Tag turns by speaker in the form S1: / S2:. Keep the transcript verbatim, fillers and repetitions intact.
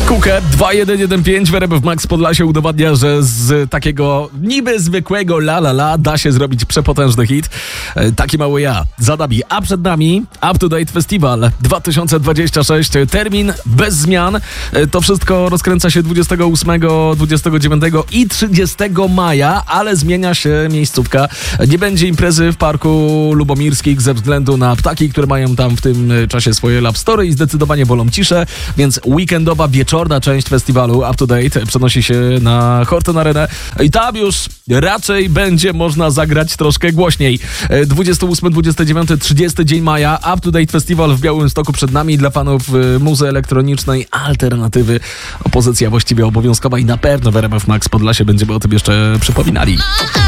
S1: Kukę dwa jeden jeden pięć w R M F Max Podlasie udowadnia, że z takiego niby zwykłego la la la da się zrobić przepotężny hit. Taki mały ja za nami, a przed nami Up to Date Festival dwa tysiące dwudziesty szósty. Termin bez zmian. To wszystko rozkręca się dwudziestego ósmego, dwudziestego dziewiątego i trzydziestego maja, ale zmienia się miejscówka. Nie będzie imprezy w Parku Lubomirskich ze względu na ptaki, które mają tam w tym czasie swoje love story i zdecydowanie wolą ciszę, więc weekendowa, wieczorna część festiwalu Up to Date przenosi się na Horten Arenę i tam już raczej będzie można zagrać troszkę głośniej. dwudziesty ósmy, dwudziesty dziewiąty, trzydziesty dzień maja Up to Date Festival w Białymstoku przed nami. Dla fanów muzy elektronicznej alternatywy opozycja właściwie obowiązkowa i na pewno w R M F Max Podlasie będziemy o tym jeszcze przypominali.